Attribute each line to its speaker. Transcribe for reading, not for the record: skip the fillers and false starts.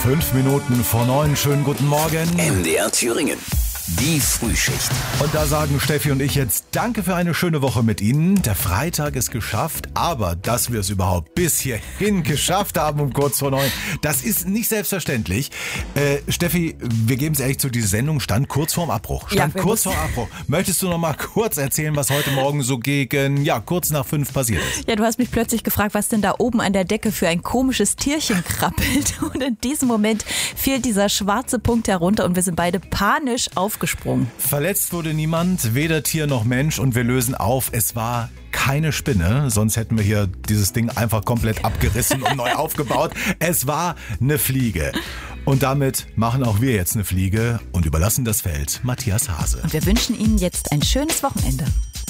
Speaker 1: 5 Minuten vor 9, schönen guten Morgen.
Speaker 2: MDR Thüringen. Die Frühschicht.
Speaker 1: Und da sagen Steffi und ich jetzt Danke für eine schöne Woche mit Ihnen. Der Freitag ist geschafft, aber dass wir es überhaupt bis hierhin geschafft haben um kurz vor 9, das ist nicht selbstverständlich. Steffi, wir geben es ehrlich zu, diese Sendung stand kurz vorm Abbruch. Kurz vorm Abbruch. Möchtest du noch mal kurz erzählen, was heute Morgen so gegen, kurz nach 5 passiert ist?
Speaker 3: Ja, du hast mich plötzlich gefragt, was denn da oben an der Decke für ein komisches Tierchen krabbelt. Und in diesem Moment fiel dieser schwarze Punkt herunter und wir sind beide panisch aufgesprungen.
Speaker 1: Verletzt wurde niemand, weder Tier noch Mensch, und wir lösen auf, es war keine Spinne, sonst hätten wir hier dieses Ding einfach komplett abgerissen und neu aufgebaut. Es war eine Fliege. Und damit machen auch wir jetzt eine Fliege und überlassen das Feld Matthias Hase.
Speaker 3: Und wir wünschen Ihnen jetzt ein schönes Wochenende.